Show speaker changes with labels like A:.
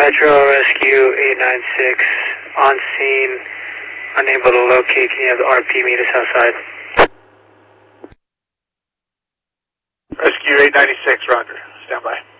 A: Metro Rescue 896 on scene, unable to locate. Can you have the RP meet us outside?
B: Rescue 896, roger. Stand by.